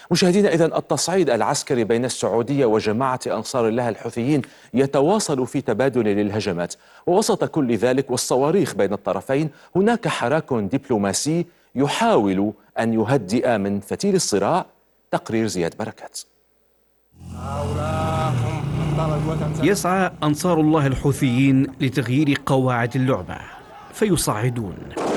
مشاهدينا، إذن التصعيد العسكري بين السعودية وجماعة أنصار الله الحوثيين يتواصل في تبادل للهجمات، ووسط كل ذلك والصواريخ بين الطرفين هناك حراك دبلوماسي يحاول أن يهدئ من فتيل الصراع. تقرير زياد بركات. يسعى أنصار الله الحوثيين لتغيير قواعد اللعبة فيصعدون،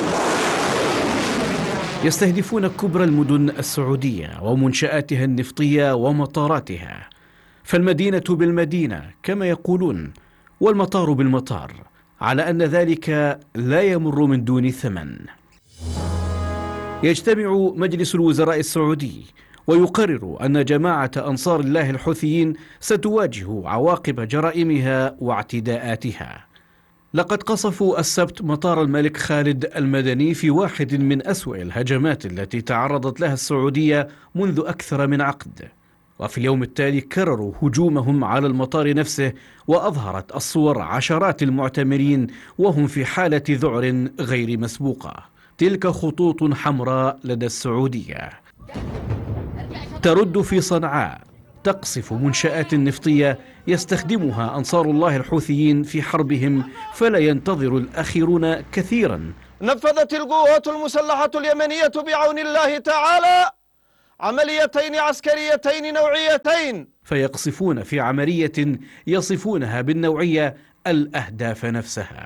يستهدفون كبرى المدن السعودية ومنشآتها النفطية ومطاراتها، فالمدينة بالمدينة كما يقولون، والمطار بالمطار، على أن ذلك لا يمر من دون ثمن. يجتمع مجلس الوزراء السعودي ويقرر أن جماعة أنصار الله الحوثيين ستواجه عواقب جرائمها واعتداءاتها. لقد قصفوا السبت مطار الملك خالد المدني في واحد من أسوأ الهجمات التي تعرضت لها السعودية منذ أكثر من عقد، وفي اليوم التالي كرروا هجومهم على المطار نفسه، وأظهرت الصور عشرات المعتمرين وهم في حالة ذعر غير مسبوقة. تلك خطوط حمراء لدى السعودية. ترد في صنعاء، تقصف منشآت نفطية يستخدمها أنصار الله الحوثيين في حربهم، فلا ينتظر الأخيرون كثيرا. نفذت القوات المسلحة اليمنية بعون الله تعالى عمليتين عسكريتين نوعيتين، فيقصفون في عملية يصفونها بالنوعية الأهداف نفسها.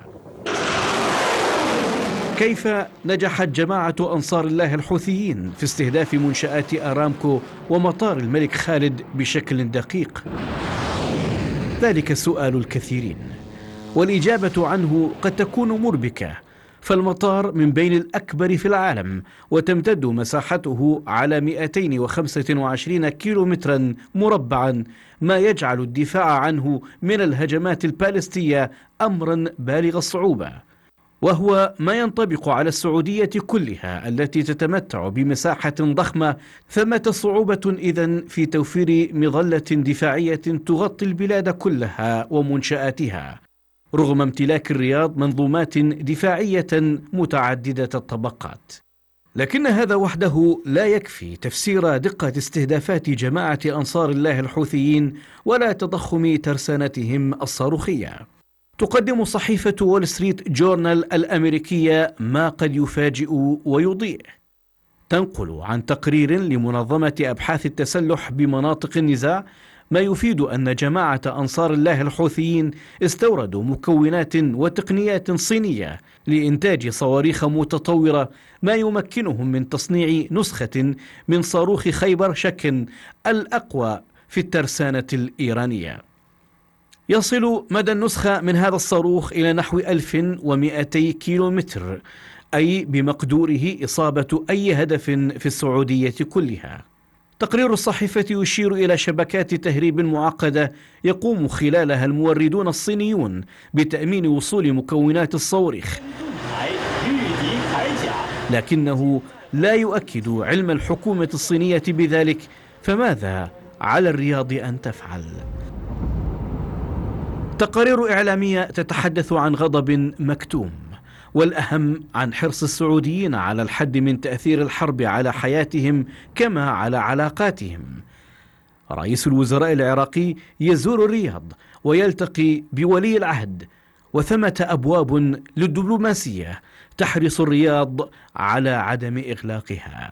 كيف نجحت جماعة أنصار الله الحوثيين في استهداف منشآت أرامكو ومطار الملك خالد بشكل دقيق؟ ذلك سؤال الكثيرين، والإجابة عنه قد تكون مربكة، فالمطار من بين الأكبر في العالم، وتمتد مساحته على 225 كيلومترا مربعا، ما يجعل الدفاع عنه من الهجمات البالستية أمرا بالغ الصعوبة، وهو ما ينطبق على السعودية كلها التي تتمتع بمساحة ضخمة. ثمة صعوبة إذن في توفير مظلة دفاعية تغطي البلاد كلها ومنشآتها، رغم امتلاك الرياض منظومات دفاعية متعددة الطبقات. لكن هذا وحده لا يكفي تفسير دقة استهدافات جماعة أنصار الله الحوثيين ولا تضخم ترسانتهم الصاروخية. تقدم صحيفة وول ستريت جورنال الأمريكية ما قد يفاجئ ويضيء. تنقل عن تقرير لمنظمة أبحاث التسلح بمناطق النزاع ما يفيد أن جماعة أنصار الله الحوثيين استوردوا مكونات وتقنيات صينية لإنتاج صواريخ متطورة، ما يمكنهم من تصنيع نسخة من صاروخ خيبر شك الأقوى في الترسانة الإيرانية. يصل مدى النسخة من هذا الصاروخ إلى نحو 1200 كيلومتر، أي بمقدوره إصابة أي هدف في السعودية كلها. تقرير الصحيفة يشير إلى شبكات تهريب معقدة يقوم خلالها الموردون الصينيون بتأمين وصول مكونات الصواريخ، لكنه لا يؤكد علم الحكومة الصينية بذلك. فماذا على الرياض أن تفعل؟ تقارير إعلامية تتحدث عن غضب مكتوم، والأهم عن حرص السعوديين على الحد من تأثير الحرب على حياتهم كما على علاقاتهم. رئيس الوزراء العراقي يزور الرياض ويلتقي بولي العهد، وثمة أبواب للدبلوماسية تحرص الرياض على عدم إغلاقها.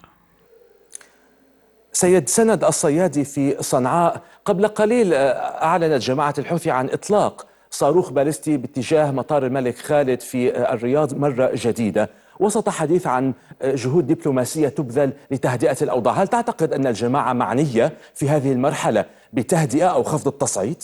سيد سند الصيادي في صنعاء، قبل قليل أعلنت جماعة الحوثي عن إطلاق صاروخ باليستي باتجاه مطار الملك خالد في الرياض مرة جديدة، وسط حديث عن جهود دبلوماسية تبذل لتهدئة الأوضاع. هل تعتقد أن الجماعة معنية في هذه المرحلة بتهدئة أو خفض التصعيد؟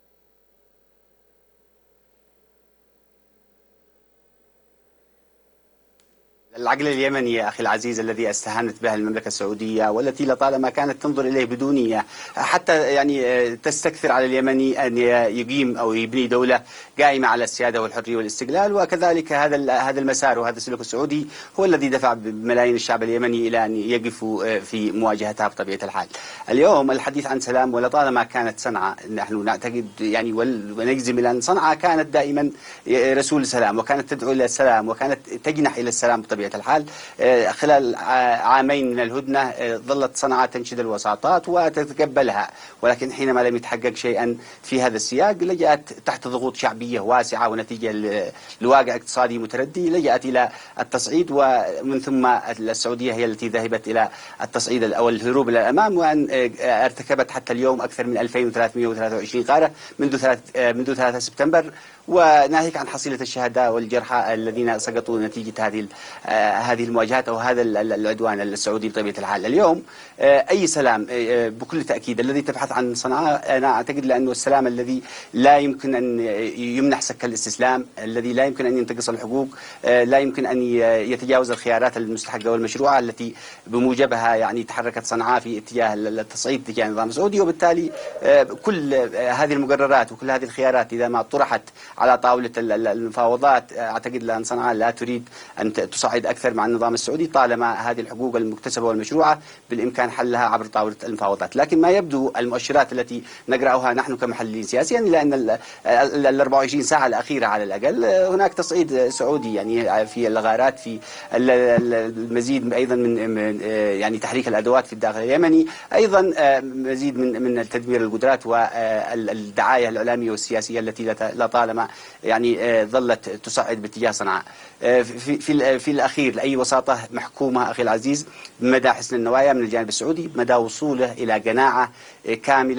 العقل اليمني يا أخي العزيز الذي استهانت بها المملكة السعودية، والتي لطالما كانت تنظر إليه بدونية، حتى يعني تستكثر على اليمني أن يقيم أو يبني دولة قائمة على السيادة والحرية والاستقلال. وكذلك هذا المسار وهذا السلوك السعودي هو الذي دفع ملايين الشعب اليمني إلى أن يقفوا في مواجهتها بطبيعة الحال. اليوم الحديث عن سلام، ولطالما كانت صنعاء، نحن نعتقد يعني ونجزم إلى أن صنعاء كانت دائما رسول سلام، وكانت تدعو إلى السلام، وكانت تجنح إلى السلام بطبيعة الحال. خلال عامين من الهدنة ظلت صنعاء تنشد الوساطات وتتقبلها، ولكن حينما لم يتحقق شيئا في هذا السياق لجأت تحت ضغوط شعبية واسعة ونتيجة لواقع اقتصادي متردي لجأت إلى التصعيد، ومن ثم السعودية هي التي ذهبت إلى التصعيد أو الهروب إلى الأمام، وأن ارتكبت حتى اليوم أكثر من 2323 غارة منذ 3 سبتمبر، وناهيك عن حصيلة الشهداء والجرحى الذين سقطوا نتيجة هذه المواجهات أو هذا العدوان السعودي. بطبيعة الحال اليوم أي سلام بكل تأكيد الذي تبحث عن صنعاء، أنا أعتقد لأنه السلام الذي لا يمكن أن يمنح سك الاستسلام، الذي لا يمكن أن ينتقص الحقوق، لا يمكن أن يتجاوز الخيارات المستحقة والمشروعة التي بموجبها يعني تحركت صنعاء في اتجاه التصعيد تجاه النظام السعودي. وبالتالي كل هذه المقررات وكل هذه الخيارات إذا ما طرحت على طاولة المفاوضات، أعتقد أن صنعاء لا تريد أن تصعد أكثر مع النظام السعودي طالما هذه الحقوق المكتسبة والمشروعة بالإمكان حلها عبر طاولة المفاوضات. لكن ما يبدو المؤشرات التي نقرأها نحن كمحللين سياسيا إلى أن ال 24 ساعة الأخيرة على الأقل هناك تصعيد سعودي يعني في الغارات، في المزيد أيضا من يعني تحريك الأدوات في الداخل اليمني، أيضا مزيد من تدمير القدرات والدعاية الإعلامية والسياسية التي لطالما يعني ظلت تصعد باتجاه صنعاء. في الأخير أي وساطة محكومة أخي العزيز بمدى حسن النوايا من الجانب السعودي، مدى وصوله إلى قناعة كاملة